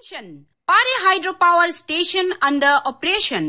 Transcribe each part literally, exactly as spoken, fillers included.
Attention! Pare Hydropower Station under operation.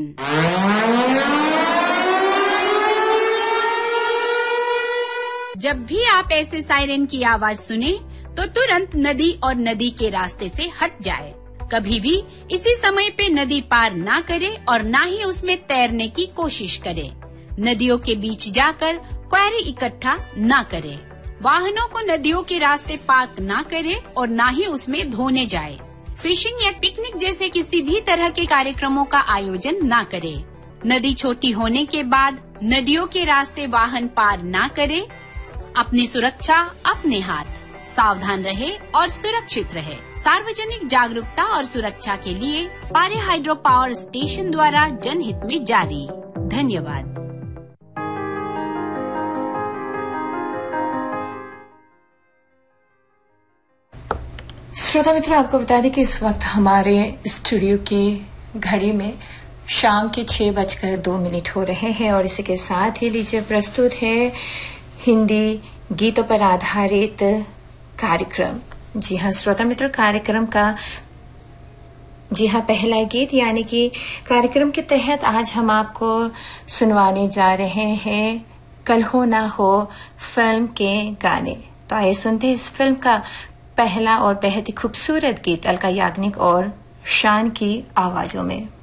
जब भी आप ऐसे सायरन की आवाज सुने तो तुरंत नदी और नदी के रास्ते से हट जाए। कभी भी इसी समय पे नदी पार ना करे और ना ही उसमें तैरने की कोशिश करे। नदियों के बीच जाकर क्वेरी इकट्ठा ना करे। वाहनों को नदियों के रास्ते पार्क ना करे और ना ही उसमें धोने जाए। फिशिंग या पिकनिक जैसे किसी भी तरह के कार्यक्रमों का आयोजन ना करे। नदी छोटी होने के बाद नदियों के रास्ते वाहन पार ना करे। अपनी सुरक्षा अपने हाथ। सावधान रहे और सुरक्षित रहे। सार्वजनिक जागरूकता और सुरक्षा के लिए पारे हाइड्रो पावर स्टेशन द्वारा जनहित में जारी। धन्यवाद। श्रोता मित्रों, आपको बता दें कि इस वक्त हमारे स्टूडियो की घड़ी में शाम के छह बजकर दो मिनट हो रहे हैं और इसी के साथ ही लीजिए प्रस्तुत है हिंदी गीतों पर आधारित कार्यक्रम। जी हाँ श्रोता मित्रों, कार्यक्रम का जी हाँ पहला गीत यानी कि कार्यक्रम के तहत आज हम आपको सुनवाने जा रहे हैं कल हो ना हो फिल्म के गाने। तो आइए सुनते हैं इस फिल्म का पहला और बेहद ही खूबसूरत गीत अलका याग्निक और शान की आवाजों में।